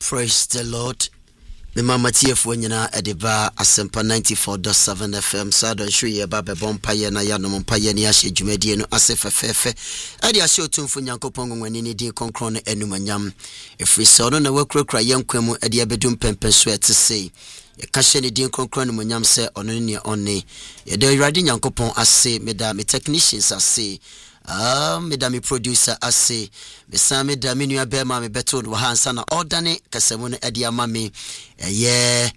Praise the Lord. Me mama TF nyina edeba asempa 94.7 FM so don hwe ye ba bebon paye na ya no mpaye ne ahye dwumadie no asefefefe ade ahye otumfo nyankopon gonwani ne din konkron no enumanyam efri so no na wakurakura yenkwam ade abedum pempeso etese ye ka hye ne din konkron no manyam se ono ne onne ye de awurade nyankopon ase meda me technicians ase meda me producer ase besame da me nua be ma me beto no hansa na ordane kasemu no ade ama me eye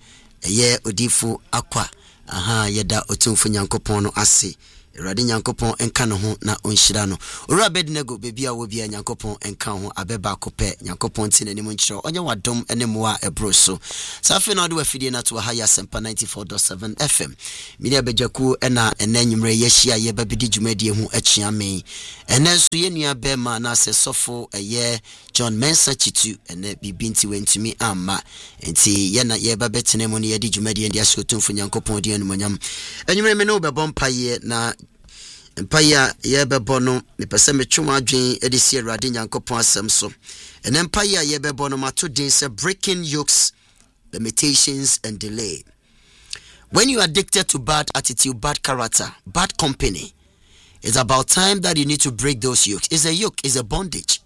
odifu akwa yeda otumfo nyankopon no ase Awurade nyankopon enka no ho na onhyira no ora bednego bebia wo bia nyankopon enka ho abeba akopɛ nyankopon ti nanim nkyerɛ onye wadom ene moa ebro so safe na ode wafidie na to ha ya sempa 94.7 FM media bejaku ena enanyumre yehia ye babidi dwumadie ho akyia me ene so ye nua be ma na se sofo eye John Mensa Chitu ene bibinti wentumi amma enti ye na ye babetene mu ne ye di dwumadie ndi aso otumfo nyankopon di anumonyam enyumre me no bebɔ mpaye na Empire yebebo no mepese metwuma adwen edisi Awurade nyankopon asem so and empire yebebo no mato din say breaking yokes, limitations and delay. When you are addicted to bad attitude, bad character, bad company, it's about time that you need to break those yokes. It's a yoke, it's a bondage.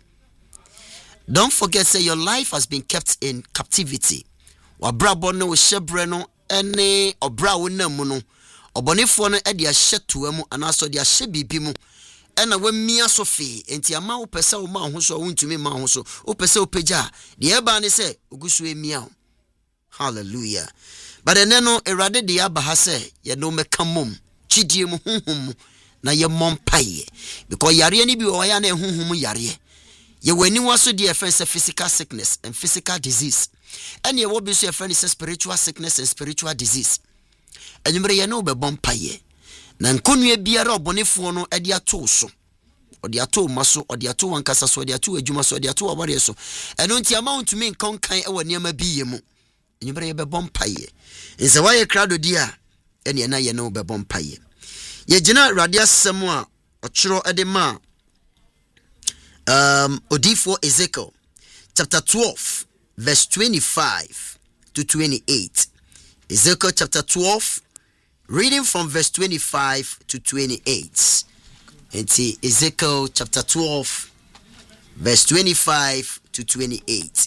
Don't forget, say your life has been kept in captivity. Wabra bono shebreno ene obra wonamu no obonefo no e de ahye toamu anaso de ahye bibi mu ena wamia so fe enti ama wo pese wo ma ho so wontumi ma ho so wo pese wo pagya de eba ne se ogusu emia. Hallelujah. But eneno erade de aba ha se ye no meka mom chidie mu honhom na ye mom paye because yare ni bi wo ya na honhom yare ye wani waso de offense physical sickness and physical disease and ye wo bi so offense spiritual sickness and spiritual disease. Enyumre ye no be bompaye na nkonua biara obonefo no ade ato so ode ato maso ode ato wankasa so ode ato adwuma so ode ato aware so eno nti amount me nkonkan e wani ama biye mu enyumre ye be bompaye nse waye krado dia ene na ye no be bompaye ye gina Awurade asem a ochiro ede ma odifo Ezekiel chapter 12 verse 25 to 28. Ezekiel chapter 12 reading from verse 25 to 28. And see Ezekiel chapter 12 verse 25 to 28.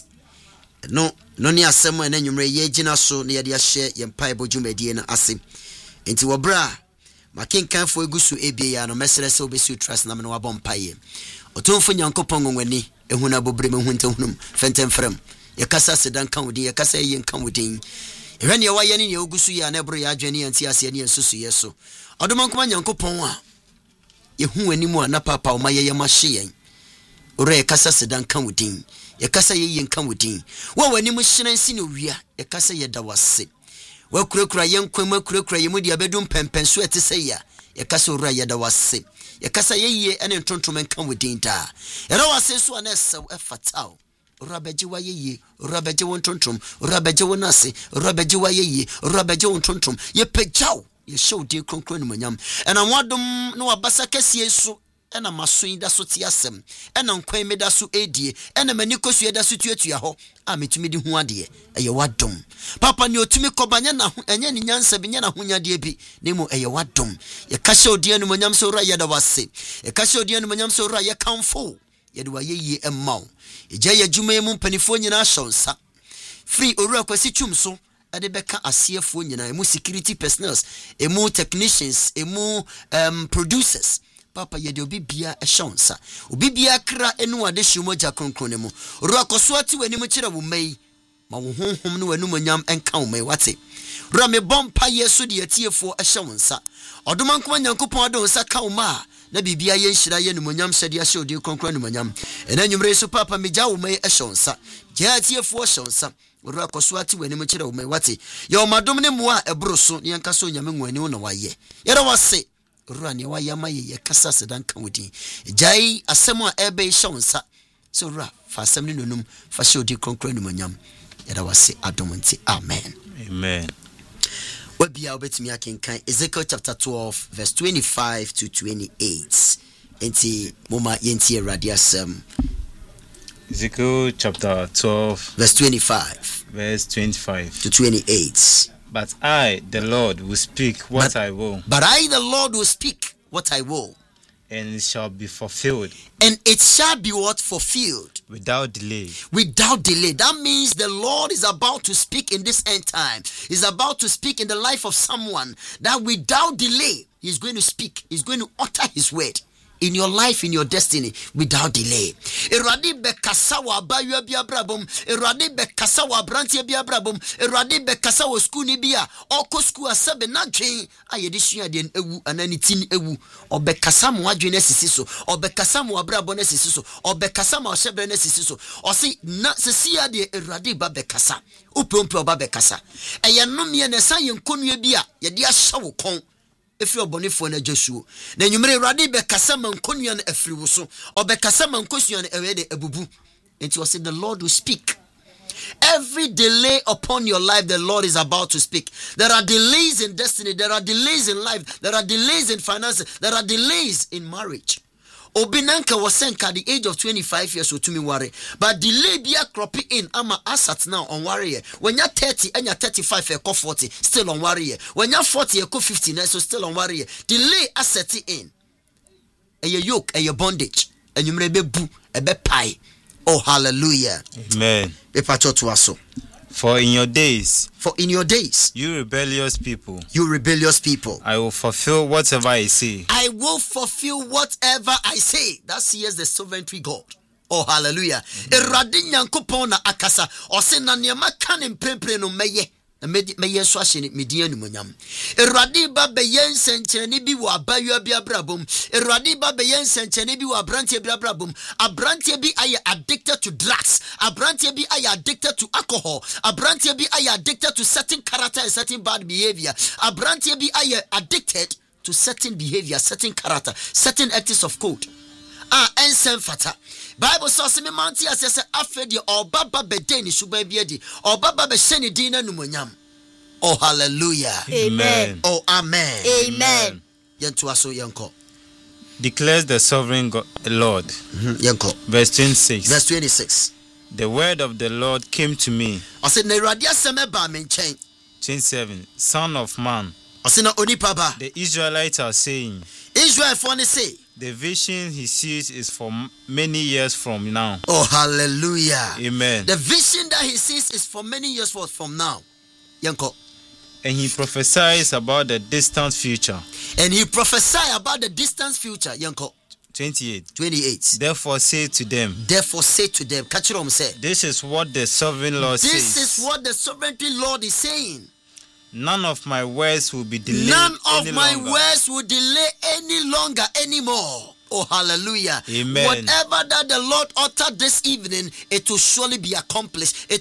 No ni asemo ena nwumre ye gina so na ye de ahye ye mpa ebodwumadie na ase. Enti wobra makenkanfo egusu ebie ya no mesere se obesi trust na me no wabɔ mpaye. Otomfo nyankopɔn ngwani ehuna bobre me huntenhunum fentemfrem. Ye kasa sedan kan wodi ye kasa ye nkan wodi. When you were in your gusu ya nebro ya adwani anti ase ne ensusu yeso odomankoma nyankopon a yehu animu ana papa o maye yemahye yen ore kasa sedan kan wudin ye kasa ye yen kan wudin wo wani mu hyenan si no wia ye kasa ye da wase wa kurakura yen kwam kurakura ye mu dia bedum pempenso etese ya ye kasa ora ye da wase ye kasa ye ye ene ntontom kan wudin da ye ra wase so ana esaw efatao Rabeji wa ye, rabeji won tontom, rabeji won ase, rabeji wa ye, rabeji won tontom. Ye pejaw, ye show de konkron manyam. Ena wadom no abasa kese so, ena masoin da so ti asem. Ena nkwan me da so edie, ena mani kosu da so tuatua ho. A metumi di ho ade, eye wadom. Papa ni otumi kobanya na enye ni nyansa bi nya na honyade bi, nemo eye wadom. Ye ka show de anu manyam so ra ye da wase. Ye ka show de anu manyam so ra ye kamfo. Yede wa ye emmaw eja ye dwuma mu mpanifo nyina shonsa free owura kwasi twum so ade beka asiefo nyina emu security personnel emu technicians emu producers papa yede obi bia shonsa obi bia kra enu ade hwumoja kronkron mu owura koso ati wani mu kire wo mai ma wo honhom no wanu manyam enka wo mai wate owura me bompa yeso de atiefo shonsa odomankoma nyankopon ade onsa ka wo ma na bibia ye nhira ye numonyam sede ahye odi konkron numonyam ena nwumre so papa meja wo mai ehonsa giatiefo ehonsa oro akoso ati wani mu kire wo mai wate ye omadom ne moa ebro so ne yanka so nyame nwani wo na waye yera wase oro ane waye maye ye kasa sedan kan wodi jai asem a ebe ehonsa so oro fa asem ne nonum fa hye odi konkron numonyam yera wase adomonti amen amen. Wabia obetimi akenkan Ezekiel chapter 12 verse 25 to 28. Enti moma yenti Awurade asem Ezekiel chapter 12, verse 25 to 28. But I, the Lord, will speak what I will. But I, the Lord, will speak what I will. And it shall be fulfilled. And it shall be what? Fulfilled. Without delay. Without delay. That means the Lord is about to speak in this end time. He's about to speak in the life of someone. That without delay, He's going to speak. He's going to utter His word in your life, in your destiny, without delay. Erade bekasa wa abayua bi abrabom, erade bekasa wa abrantie bi abrabom, erade bekasa wa school ni bi a oko school asebe na dwen ayede sua de ewu anani tin ewu, obekasa mo adwen asisi so, obekasa mo abrabo na asisi so, obekasa mo ahyebre na asisi so. Osi na sesia de erade ba bekasa, upompo ba bekasa. Eye nomie na san yenkonua bi a ye de ahye wo kon. If you're bonifo na Joshua, then you may radi be kasama nkonian efriwoso, or be kasama nkosian ewede ebubu. And you say the Lord will speak. Every delay upon your life, the Lord is about to speak. There are delays in destiny, there are delays in life, there are delays in finances, there are delays in marriage. Obinanka was sent at the age of 25 years old to me worry. But delay be a cropping in ama asset now on warrior. When you're 30 and you're 35 you 40, still on warrior. When you're 40 you 59, so still on warrior. Delay asset in. A yoke, a bondage, and you may be boo, a be pie. Oh hallelujah. Amen. For in your days, you rebellious people, I will fulfill whatever I say. I will fulfill whatever I say. That says the sovereignty God. Oh hallelujah. Erade nyankopon na akasa. Ose na niema kan mprempre no meye. Meye so ahye ni medin anumonyam. Erade ba be yensenkyene bi wo abayua bi abrabom. Erade ba be yensenkyene bi wo abrantie bi abrabom. Abrantie bi aye addicted to drugs. Abrantie bi aye addicted to alcohol. Abrantie bi aye addicted to certain character and certain bad behavior. Abrantie bi aye addicted to certain behavior, certain character, certain ethics of code. Ensen fata. Bible says me manti asese afedi obaba bedeni suba biedi obaba be sheni dina numonyam. Oh hallelujah. Amen. Oh amen. Amen. Yentu aso yenko. Declares the sovereign God, Lord. Yenko. Verse 26. Verse 26. The word of the Lord came to me. I said ne radia seme ba me nchen. 27. Son of man. I said na onipa ba. The Israelites are saying. Israel for ne say. The vision he sees is for many years from now. Oh, hallelujah. Amen. The vision that he sees is for many years from now. Yanko. And he prophesies about the distant future. And he prophesied about the distant future. Yanko. 28. Therefore say to them. Catch it on say. This is what the sovereign Lord says. This is what the sovereignty Lord is saying. None of my words will be delayed. None of my words will delay any longer anymore. Oh, hallelujah. Amen. Whatever that the Lord uttered this evening, it will surely be accomplished.